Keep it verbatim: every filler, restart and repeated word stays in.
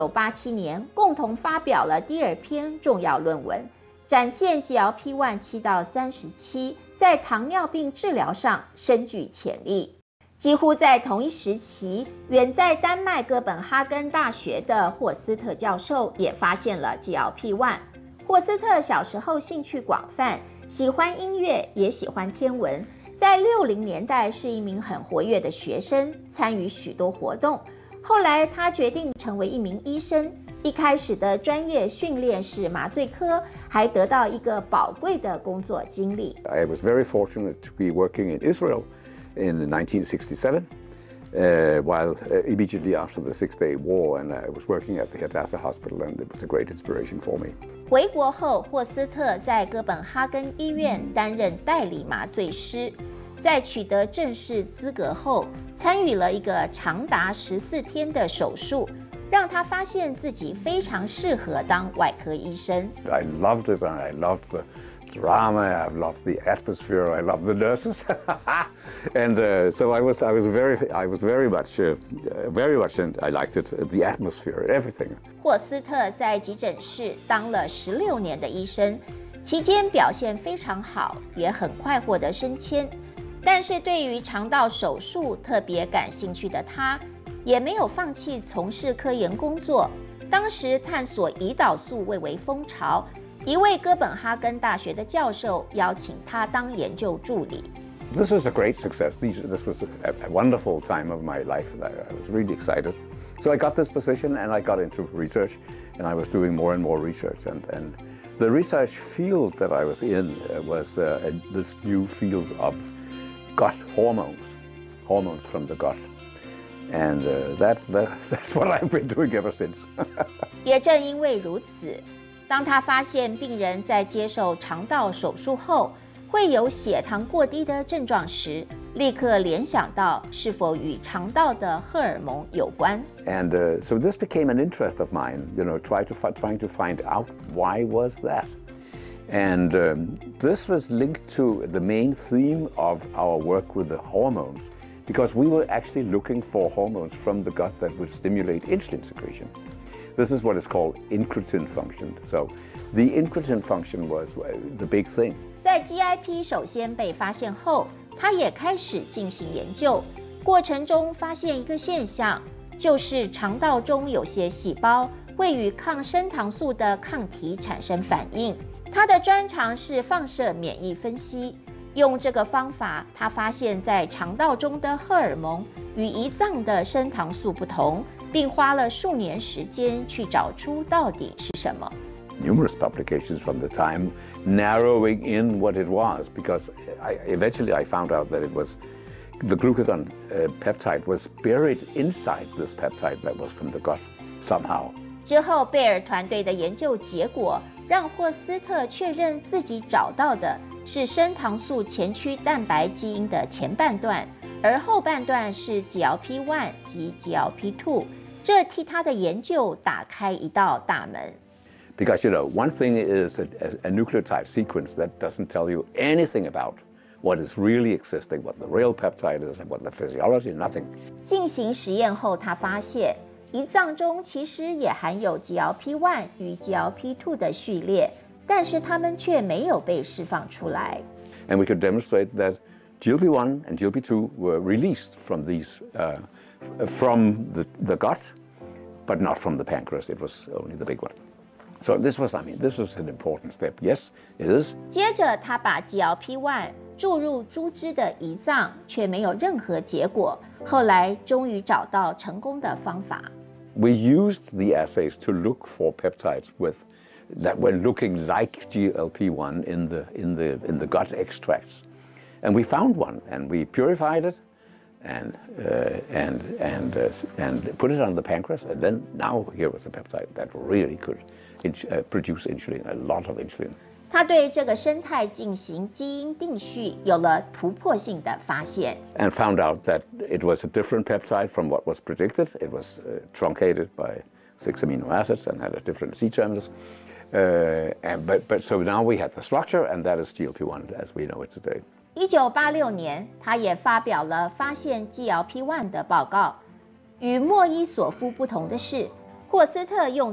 一九八七年共同发表了第二篇重要论文，展现 G L P 一 七到三十七在糖尿病治疗上深具潜力。几乎在同一时期，远在丹麦哥本哈根大学的霍斯特教授也发现了 G L P 一。霍斯特小时候兴趣广泛，喜欢音乐，也喜欢天文。在六零年代是一名很活跃的学生，参与许多活动。后来他决定成为一名医生，一开始的专业训练是麻醉科，还得到一个宝贵的工作经历。 I was very fortunate to be working in Israel in nineteen sixty-seven, uh, while uh, immediately after the Six-Day War, and I was working at the Hadassah Hospital, and it was a great inspiration for me. 回国后，霍斯特在哥本哈根医院担任代理麻醉师。在取得正式资格后，参与了一个长达十四天的手术，让他发现自己非常适合当外科医生。 I loved it, and I loved the drama. I loved the atmosphere. I loved the nurses, and uh, so I was, I was very, I was very much, uh, very much, and I liked it. The atmosphere, everything. 霍斯特在急诊室当了十六年的医生，期间表现非常好，也很快获得升迁。但是对于肠道手术特别感兴趣的他，也没有放弃从事科研工作。当时探索胰岛素蔚为风潮，一位哥本哈根大学的教授邀请他当研究助理。 This was a great success. These, this was a, a wonderful time of my life. I, I was really excited. So I got this position, and I got into research, and I was doing more and more research. And, and the research field that I was in uh, was uh, this new field of gut hormones, hormones from the gut. And uh, that, that, that's what I've been doing ever since. 也正因为如此，当他发现病人在接受肠道手术后会有血糖过低的症状时，立刻联想到是否与肠道的荷尔蒙有关。 And uh, so this became an interest of mine, you know, try to trying to find out why was that. And um, this was linked to the main theme of our work with the hormones, because we were actually looking for hormones from the gut that would stimulate insulin secretion. This is what is called incretin function. So the incretin function was the big thing. 在 G I P 首先被发现后，他也开始进行研究。过程中发现一个现象，就是肠道中有些细胞会与抗升糖素的抗体产生反应。他的专长是放射免疫分析，用这个方法，他发现在肠道中的荷尔蒙与胰脏的升糖素不同，并花了数年时间去找出到底是什么。 Numerous publications from the time narrowing in what it was, because I, eventually I found out that it was the glucagon uh, peptide was buried inside this peptide that was from the gut somehow. 之后，贝尔团队的研究结果让霍斯特确认自己找到的是升糖素前驱蛋白基因的前半段，而后半段是 G L P 一 及 G L P 二， 这替他的研究打开一道大门。 Because, you know, one thing is a, a nucleotide sequence that doesn't tell you anything about what is really existing, what the real peptide is, and what the physiology, nothing. 进行实验后，他发现胰脏中其实也含有 G L P 一 与 G L P 二 的序列，但是它们却没有被释放出来。 And we could demonstrate that G L P one and G L P two were released from these, uh, from the, the gut, but not from the pancreas. It was only the big one. So this was, I mean, this was an important step. Yes, it is. 接着，他把 G L P 一 注入猪只的胰脏，却没有任何结果。后来，终于找到成功的方法。 We used the assays to look for peptides with that were looking like G L P one in the in the in the gut extracts, and we found one, and we purified it, and uh, and and uh, and put it on the pancreas, and then now here was a peptide that really could uh, produce insulin, a lot of insulin. 他对这个生态进行基因定序有了突破性的发现 and found out that it was a different peptide from what was predicted. It was uh, truncated by six amino acids and had a different C terminus. Uh, and, but, but so now we have the structure, and that is G L P one as we know it today. 一九八六年，他也发表了发现 G L P 一 的报告。与莫伊索夫不同的是， 霍斯特用